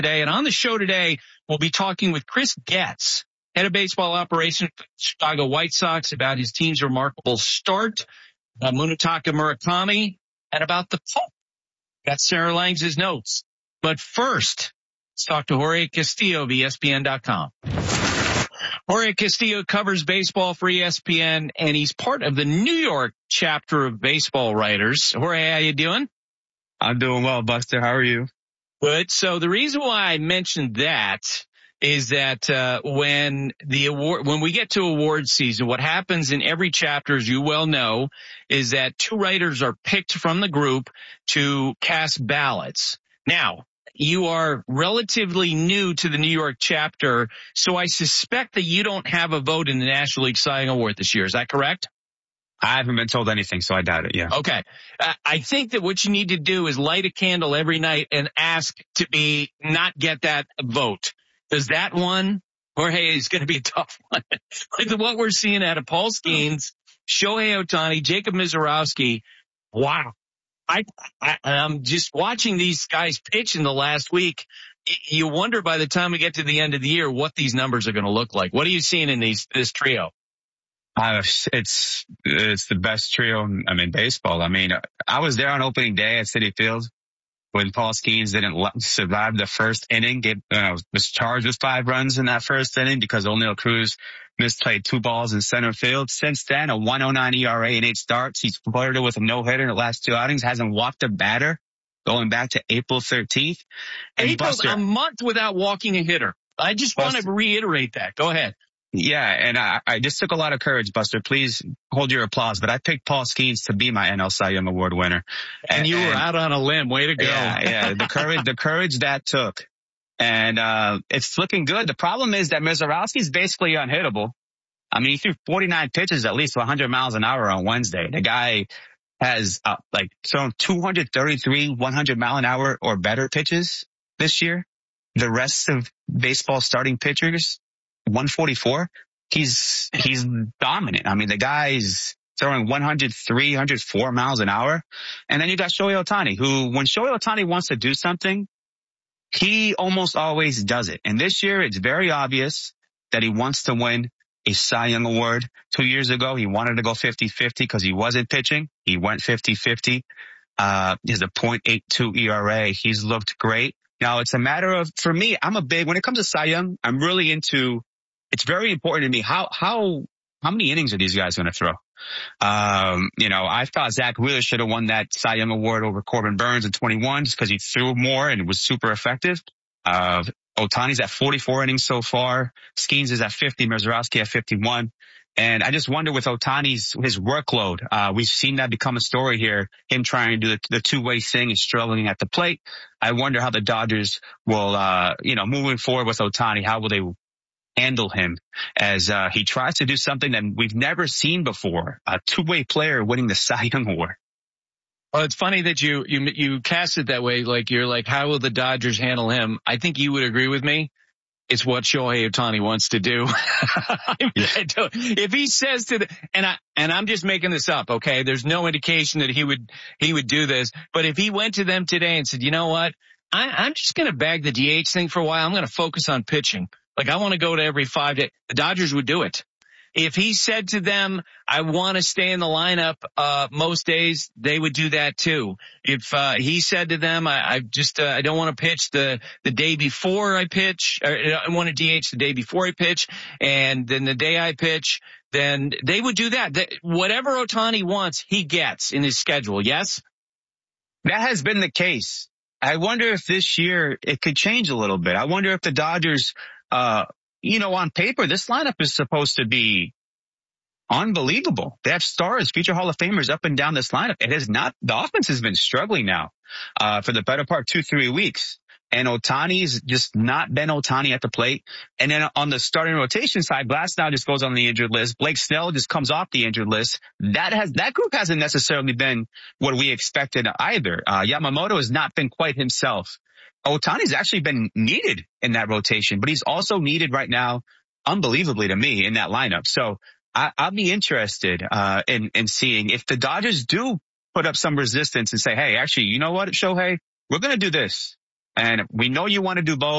today. And on the show today, we'll be talking with Chris Getz, head of baseball operations for the Chicago White Sox, about his team's remarkable start, Munetaka Murakami, and about the Pope. Got Sarah Langs' notes. But first, let's talk to Jorge Castillo of ESPN.com. Jorge Castillo covers baseball for ESPN, and he's part of the New York chapter of Baseball Writers. Jorge, how you doing? I'm doing well, Buster. How are you? Good. So the reason why I mentioned that is that when we get to award season, what happens in every chapter, as you well know, is that two writers are picked from the group to cast ballots. Now, you are relatively new to the New York chapter, so I suspect that you don't have a vote in the National League Cy Young Award this year. Is that correct? I haven't been told anything, so I doubt it, yeah. Okay. I think that what you need to do is light a candle every night and ask to not get that vote. Does that one, Jorge, is going to be a tough one. Like what we're seeing out of Paul Skeens, Shohei Ohtani, Jacob Misiorowski. Wow. I'm just watching these guys pitch in the last week. You wonder by the time we get to the end of the year what these numbers are going to look like. What are you seeing in this trio? It's the best trio in baseball. I mean, I was there on opening day at Citi Field when Paul Skeens didn't survive the first inning. Was charged with 5 runs in that first inning because O'Neal Cruz misplayed 2 balls in center field. Since then, a 1.09 ERA in 8 starts. He's flirted with a no-hitter in the last 2 outings. Hasn't walked a batter going back to April 13th. And a month without walking a hitter. I just want to reiterate that. Go ahead. Yeah, and I just took a lot of courage, Buster. Please hold your applause. But I picked Paul Skeens to be my NL Cy Young Award winner. And you were out on a limb. Way to go. Yeah. The courage that took. And it's looking good. The problem is that Misiorowski's basically unhittable. I mean, he threw 49 pitches at least 100 miles an hour on Wednesday. The guy has thrown 233 100-mile-an-hour or better pitches this year. The rest of baseball starting pitchers, 144. He's dominant. I mean, the guy's throwing 103, 104 miles an hour. And then you got Shohei Ohtani, who, when Shohei Ohtani wants to do something, he almost always does it. And this year, it's very obvious that he wants to win a Cy Young Award. 2 years ago, he wanted to go 50-50 because he wasn't pitching. He went 50-50. He has a .82 ERA. He's looked great. Now, it's a matter of, for me, when it comes to Cy Young, I'm really into, it's very important to me, how many innings are these guys going to throw? I thought Zach Wheeler should have won that Cy Young Award over Corbin Burns in 21 just because he threw more and was super effective. Ohtani's at 44 innings so far. Skeens is at 50, Misiorowski at 51. And I just wonder with Ohtani's, his workload, we've seen that become a story here, him trying to do the two-way thing and struggling at the plate. I wonder how the Dodgers will, moving forward with Ohtani, how will they handle him as he tries to do something that we've never seen before, a two-way player winning the Cy Young Award. Well, it's funny that you cast it that way. Like you're like, how will the Dodgers handle him? I think you would agree with me. It's what Shohei Ohtani wants to do. If he says and I'm just making this up, okay? There's no indication that he would do this. But if he went to them today and said, you know what? I'm just going to bag the DH thing for a while. I'm going to focus on pitching. Like I want to go to every 5 days. The Dodgers would do it. If he said to them, I want to stay in the lineup, most days, they would do that too. If, he said to them, I don't want to pitch the day before I pitch, or I want to DH the day before I pitch, and then the day I pitch, then they would do that. Whatever Ohtani wants, he gets in his schedule. Yes? That has been the case. I wonder if this year it could change a little bit. I wonder if the Dodgers, on paper, this lineup is supposed to be unbelievable. They have stars, future Hall of Famers up and down this lineup. It has not, the offense has been struggling now, for the better part 2-3 weeks. And Ohtani's just not been Ohtani at the plate. And then on the starting rotation side, Glasnow just goes on the injured list. Blake Snell just comes off the injured list. That group hasn't necessarily been what we expected either. Yamamoto has not been quite himself. Ohtani's actually been needed in that rotation, but he's also needed right now, unbelievably to me, in that lineup. So I'll be interested in seeing if the Dodgers do put up some resistance and say, hey, actually, you know what, Shohei, we're going to do this. And we know you want to do both.